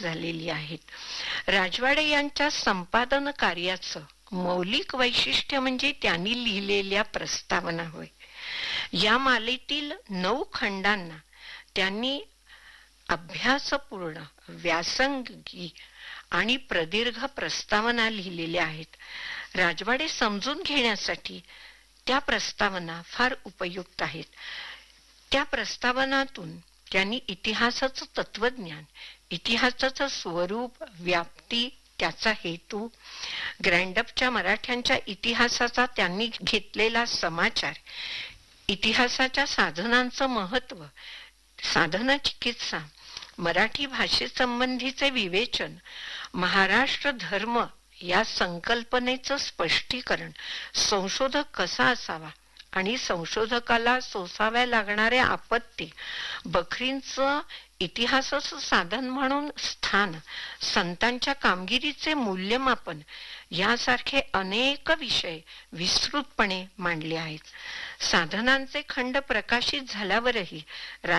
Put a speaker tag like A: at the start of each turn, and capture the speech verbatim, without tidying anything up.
A: झालेली आहेत. राजवाडे यांच्या संपादन कार्याचं मौलिक वैशिष्ट्य म्हणजे त्यांनी लिहिलेल्या प्रस्तावना होय. या मालेतील नऊ खंडांना त्यांनी अभ्यासपूर्ण, व्यासंगी आणि प्रदीर्घ प्रस्तावना लिहिलेल्या आहेत. राजवाडे समजून घेण्यासाठी त्या प्रस्तावना फार उपयुक्त आहेत. त्या प्रस्तावनातून त्यांनी इतिहासाचं तत्वज्ञान, इतिहासाचं स्वरूप, व्याप्ती, त्याचा हेतू, ग्रँडअपच्या मराठ्यांच्या इतिहासाचा त्यांनी घेतलेला समाचार, इतिहासाच्या साधनांचं महत्व, साधना चिकित्सा, मराठी भाषेसंबंधीचे विवेचन, महाराष्ट्र धर्म या संकल्पनेचं स्पष्टीकरण, संशोधक कसा असावा आणि संशोधकाला सोसाव्या लागणाऱ्या आपत्ती, बखरींचं इतिहासाचं साधन म्हणून स्थान, संतांच्या कामगिरीचे मूल्यमापन यासारखे अनेक विषय विस्तृतपणे मांडले आहेत. साधनांचे खंड प्रकाशित झाल्यावरही